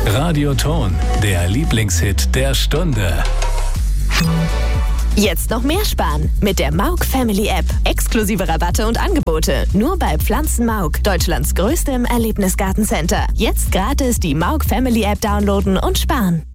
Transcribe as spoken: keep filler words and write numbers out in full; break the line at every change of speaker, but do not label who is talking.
Radioton, der Lieblingshit der Stunde.
Jetzt noch mehr sparen mit der Mauk Family App. Exklusive Rabatte und Angebote nur bei Pflanzen Mauk, Deutschlands größtem Erlebnisgartencenter. Jetzt gratis die Mauk Family App downloaden und sparen.